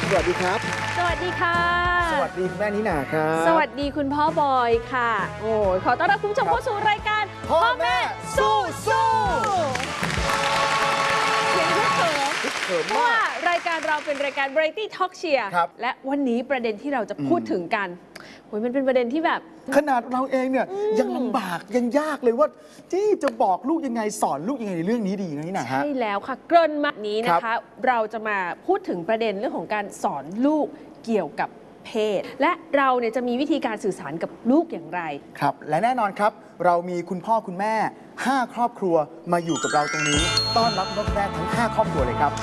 สวัสดีครับสวัสดีค่ะสวัสดีคุณแม่นิน่าครับสวัสดีคุณพ่อบอยค่ะโอ้ขอต้อนรับคุณผู้ชมเข้าสู่รายการพ่อแม่สู้เสียงเขิมเขิมเพราะมาว่าก รายการเราเป็นรายการ Variety Talk Cheer และวันนี้ประเด็นที่เราจะพูดถึงกันโอ้ยมันเป็นประเด็นที่แบบขนาดเราเองเนี่ยยังลำบากยังยากเลยว่าที่จะบอกลูกยังไงสอนลูกยังไงในเรื่องนี้ดีนะนี่นะฮะใช่แล้วค่ะเกริ่นมานี้นะคะเราจะมาพูดถึงประเด็นเรื่องของการสอนลูกเกี่ยวกับเพศและเราเนี่ยจะมีวิธีการสื่อสารกับลูกอย่างไรครับและแน่นอนครับเรามีคุณพ่อคุณแม่5 ครอบครัวมาอยู่กับเราตรงนี้ต้อนรับพ่อแม่ทั้ง5 ครอบครัวเลยครับ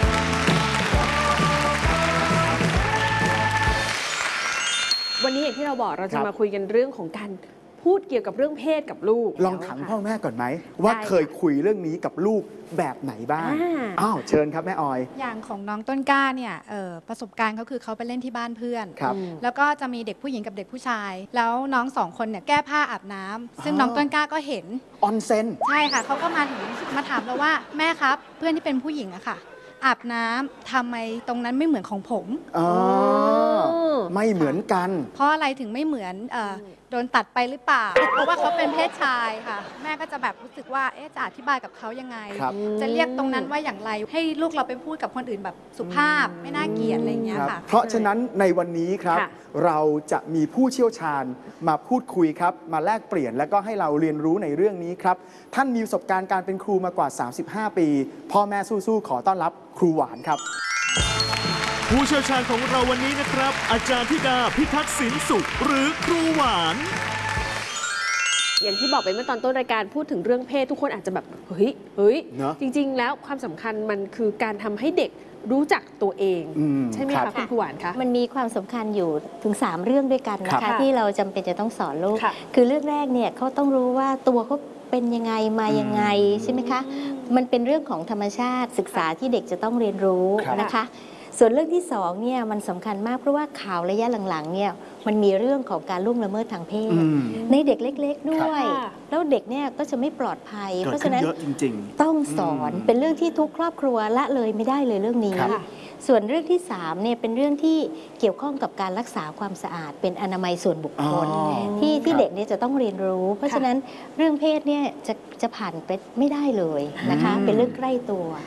วันนี้อย่างที่เราบอกเราจะมาคุยกันเรื่องของการพูดเกี่ยวกับเรื่องเพศกับลูกลองถามพ่อแม่ก่อนไหมว่าเคยคุยเรื่องนี้กับลูกแบบไหนบ้างอ้าวเชิญครับแม่ออยอย่างของน้องต้นกล้าเนี่ยประสบการณ์เขาคือเขาไปเล่นที่บ้านเพื่อนแล้วก็จะมีเด็กผู้หญิงกับเด็กผู้ชายแล้วน้อง2 คนเนี่ยแก้ผ้าอาบน้ำซึ่งน้องต้นกล้าก็เห็นออนเซ็นใช่ค่ะเขาก็มาถามเราว่าแม่ครับเพื่อนที่เป็นผู้หญิงอะค่ะอาบน้ำทำไมตรงนั้นไม่เหมือนของผมไม่เหมือนกันเพราะอะไรถึงไม่เหมือนโดนตัดไปหรือเปล่าเพราะว่าเขาเป็นเพศชายค่ะแม่ก็จะแบบรู้สึกว่าจะอธิบายกับเขายังไงจะเรียกตรงนั้นว่าอย่างไรให้ลูกเราไปพูดกับคนอื่นแบบสุภาพไม่น่าเกลียดอะไรอย่างเงี้ยค่ะเพราะฉะนั้นในวันนี้ครับเราจะมีผู้เชี่ยวชาญมาพูดคุยครับมาแลกเปลี่ยนแล้วก็ให้เราเรียนรู้ในเรื่องนี้ครับท่านมีประสบการณ์การเป็นครูมากว่า35 ปีพ่อแม่สู้ๆขอต้อนรับครูหวานครับผู้เชี่ยวชาญของเราวันนี้นะครับอาจารย์ธิดาพิทักษ์สินสุขหรือครูหวานอย่างที่บอกไปเมื่อตอนต้นรายการพูดถึงเรื่องเพศทุกคนอาจจะแบบเฮ้ยจริงๆแล้วความสำคัญมันคือการทำให้เด็กรู้จักตัวเองใช่ไหมคะคุณครูหวานคะมันมีความสำคัญอยู่ถึง3 เรื่องด้วยกันนะคะที่เราจำเป็นจะต้องสอนลูกคือเรื่องแรกเนี่ยเขาต้องรู้ว่าตัวเขาเป็นยังไงมายังไงใช่ไหมคะมันเป็นเรื่องของธรรมชาติศึกษาที่เด็กจะต้องเรียนรู้นะคะส่วนเรื่องที่2เนี่ยมันสำคัญมากเพราะว่าข่าวระยะหลังๆเนี่ยมันมีเรื่องของการล่วงละเมิดทางเพศในเด็กเล็กๆด้วยแล้วเด็กเนี่ยก็จะไม่ปลอดภัยเพราะฉะนั้นต้องสอนเป็นเรื่องที่ทุกครอบครัวละเลยไม่ได้เลยเรื่องนี้ส่วนเรื่องที่3เนี่ยเป็นเรื่องที่เกี่ยวข้องกับการรักษาความสะอาดเป็นอนามัยส่วนบุคคลที่เด็กเนี่ยจะต้องเรียนรู้เพราะฉะนั้นเรื่องเพศเนี่ยจะผ่านไปไม่ได้เลยนะคะเป็นเรื่องใกล้ตัว